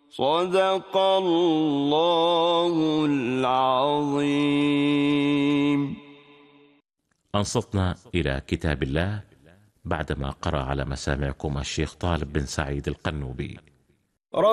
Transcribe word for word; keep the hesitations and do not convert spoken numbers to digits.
صدق الله العظيم. أنصتنا إلى كتاب الله بعدما قرأ على مسامعكم الشيخ طالب بن سعيد القنوبي.